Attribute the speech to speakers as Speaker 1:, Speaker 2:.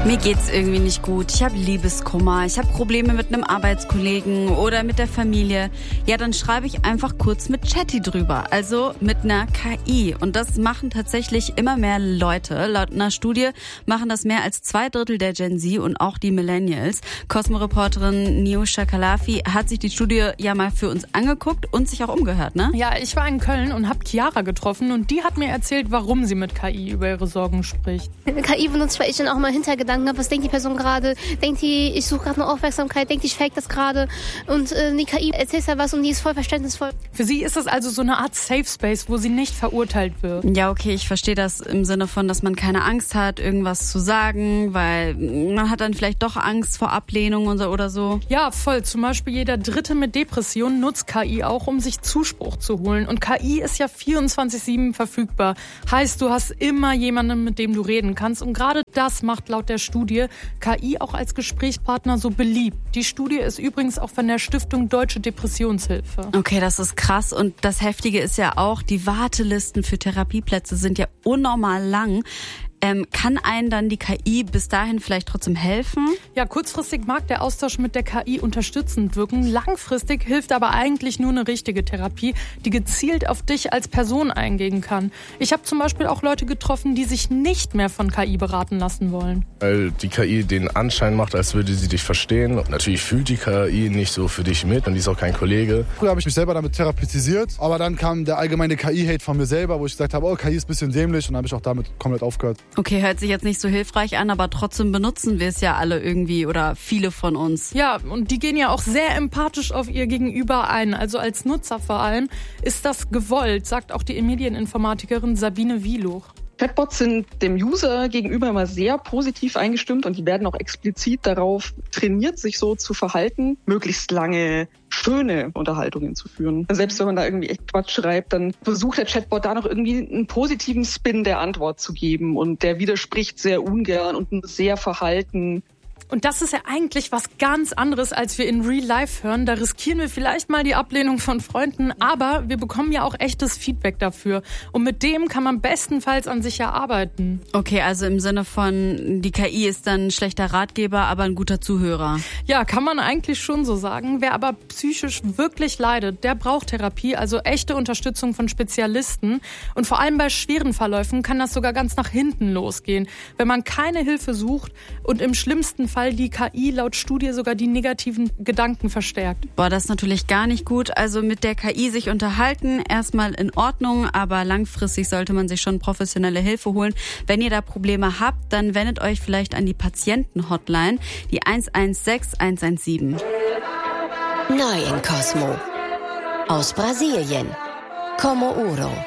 Speaker 1: Mir geht's irgendwie nicht gut. Ich habe Liebeskummer, ich habe Probleme mit einem Arbeitskollegen oder mit der Familie. Ja, dann schreibe ich einfach kurz mit Chatty drüber, also mit einer KI. Und das machen tatsächlich immer mehr Leute. Laut einer Studie machen das mehr als 2/3 der Gen Z und auch die Millennials. Cosmo-Reporterin Niusha Kalafi hat sich die Studie ja mal für uns angeguckt und sich auch umgehört, ne?
Speaker 2: Ja, ich war in Köln und habe Chiara getroffen und die hat mir erzählt, warum sie mit KI über ihre Sorgen spricht.
Speaker 3: KI benutze ich, weil ich dann auch mal Hintergedanken habe, was denkt die Person gerade? Denkt die, ich suche gerade eine Aufmerksamkeit? Denkt die, ich fake das gerade? Und die KI erzählt ja was und die ist voll verständnisvoll.
Speaker 2: Für sie ist das also so eine Art Safe Space, wo sie nicht verurteilt wird.
Speaker 1: Ja, okay, ich verstehe das im Sinne von, dass man keine Angst hat, irgendwas zu sagen, weil man hat dann vielleicht doch Angst vor Ablehnung und so oder so.
Speaker 2: Ja, voll. Zum Beispiel jeder Dritte mit Depression nutzt KI auch, um sich Zuspruch zu holen. Und KI ist ja 24/7 verfügbar. Heißt, du hast immer jemanden, mit dem du reden kannst. Und gerade das macht laut der Studie KI auch als Gesprächspartner so beliebt. Die Studie ist übrigens auch von der Stiftung Deutsche Depressionshilfe.
Speaker 1: Okay, das ist krass. Und das Heftige ist ja auch, die Wartelisten für Therapieplätze sind ja unnormal lang. Kann einen dann die KI bis dahin vielleicht trotzdem helfen?
Speaker 2: Ja, kurzfristig mag der Austausch mit der KI unterstützend wirken. Langfristig hilft aber eigentlich nur eine richtige Therapie, die gezielt auf dich als Person eingehen kann. Ich habe zum Beispiel auch Leute getroffen, die sich nicht mehr von KI beraten lassen wollen.
Speaker 4: Weil die KI den Anschein macht, als würde sie dich verstehen. Natürlich fühlt die KI nicht so für dich mit und die ist auch kein Kollege.
Speaker 5: Früher habe ich mich selber damit therapeutisiert, aber dann kam der allgemeine KI-Hate von mir selber, wo ich gesagt habe, oh, KI ist ein bisschen dämlich, und dann habe ich auch damit komplett aufgehört.
Speaker 1: Okay, hört sich jetzt nicht so hilfreich an, aber trotzdem benutzen wir es ja alle irgendwie oder viele von uns.
Speaker 2: Ja, und die gehen ja auch sehr empathisch auf ihr Gegenüber ein. Also als Nutzer vor allem ist das gewollt, sagt auch die Medieninformatikerin Sabine Wieluch.
Speaker 6: Chatbots sind dem User gegenüber immer sehr positiv eingestimmt und die werden auch explizit darauf trainiert, sich so zu verhalten, möglichst lange schöne Unterhaltungen zu führen. Selbst wenn man da irgendwie echt Quatsch schreibt, dann versucht der Chatbot da noch irgendwie einen positiven Spin der Antwort zu geben und der widerspricht sehr ungern und sehr verhalten.
Speaker 2: Und das ist ja eigentlich was ganz anderes, als wir in Real Life hören. Da riskieren wir vielleicht mal die Ablehnung von Freunden, aber wir bekommen ja auch echtes Feedback dafür. Und mit dem kann man bestenfalls an sich erarbeiten.
Speaker 1: Okay, also im Sinne von, die KI ist dann ein schlechter Ratgeber, aber ein guter Zuhörer.
Speaker 2: Ja, kann man eigentlich schon so sagen. Wer aber psychisch wirklich leidet, der braucht Therapie, also echte Unterstützung von Spezialisten. Und vor allem bei schweren Verläufen kann das sogar ganz nach hinten losgehen. Wenn man keine Hilfe sucht und im schlimmsten Fall die KI laut Studie sogar die negativen Gedanken verstärkt.
Speaker 1: Boah, das ist natürlich gar nicht gut. Also mit der KI sich unterhalten, erstmal in Ordnung, aber langfristig sollte man sich schon professionelle Hilfe holen. Wenn ihr da Probleme habt, dann wendet euch vielleicht an die Patienten-Hotline, die 116 117.
Speaker 7: Neu in Cosmo. Aus Brasilien. Como Uro.